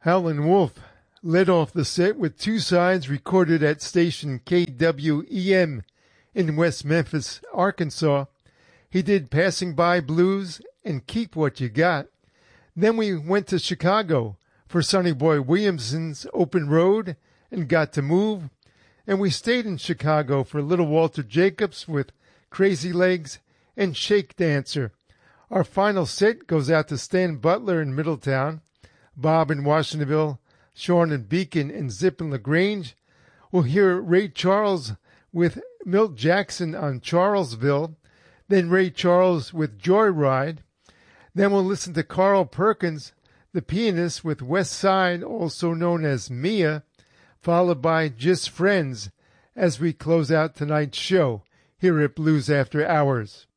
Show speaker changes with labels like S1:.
S1: Howlin' Wolf led off the set with two sides recorded at station KWEM in West Memphis, Arkansas. He did Passing By Blues and Keep What You Got. Then we went to Chicago for Sonny Boy Williamson's Open Road and Got to Move. And we stayed in Chicago for Little Walter Jacobs with Crazy Legs and Shake Dancer. Our final set goes out to Stan Butler in Middletown, Bob in Washingtonville, Sean in Beacon, and Zip in LaGrange. We'll hear Ray Charles with Milt Jackson on Charlesville, then Ray Charles with Joyride. Then we'll listen to Carl Perkins, the pianist, with West Side, also known as Mia, followed by Just Friends as we close out tonight's show here at Blues After Hours.